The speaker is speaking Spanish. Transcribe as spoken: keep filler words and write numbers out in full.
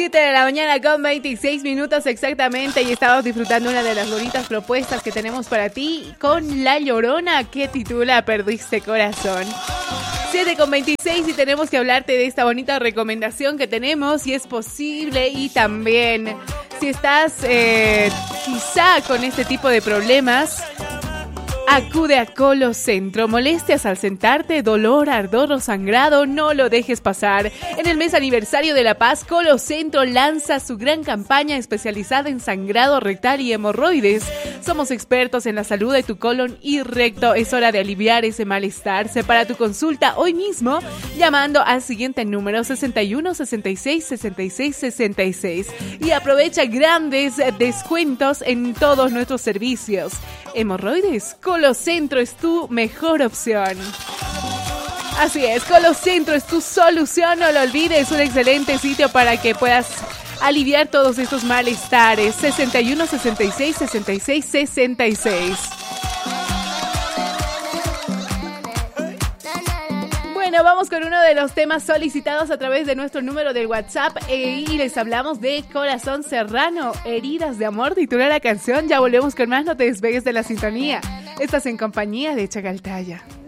siete de la mañana con veintiséis minutos exactamente y estamos disfrutando una de las bonitas propuestas que tenemos para ti con La Llorona, que titula Perdiste Corazón. siete con veintiséis y tenemos que hablarte de esta bonita recomendación que tenemos, si es posible, y también si estás eh, quizá con este tipo de problemas, acude a Colocentro. Molestias al sentarte, dolor, ardor o sangrado, no lo dejes pasar. En el mes aniversario de La Paz, Colocentro lanza su gran campaña especializada en sangrado rectal y hemorroides. Somos expertos en la salud de tu colon y recto. Es hora de aliviar ese malestar. Separa tu consulta hoy mismo llamando al siguiente número sesenta y uno, sesenta y seis, sesenta y seis, sesenta y seis y aprovecha grandes descuentos en todos nuestros servicios. Hemorroides, Colocentro es tu mejor opción. Así es, Colocentro es tu solución, no lo olvides, un excelente sitio para que puedas aliviar todos estos malestares. sesenta y uno, sesenta y seis, sesenta y seis, sesenta y seis. Bueno, vamos con uno de los temas solicitados a través de nuestro número de WhatsApp eh, y les hablamos de Corazón Serrano, Heridas de Amor, titula la canción. Ya volvemos con más, no te despegues de la sintonía. Estás en compañía de Chacaltaya.